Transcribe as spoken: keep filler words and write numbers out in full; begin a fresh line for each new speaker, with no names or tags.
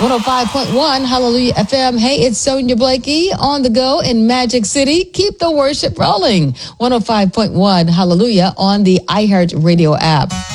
one oh five point one Hallelujah F M. Hey, it's Sonia Blakey on the go in Magic City. Keep the worship rolling. one oh five point one Hallelujah on the iHeart Radio app.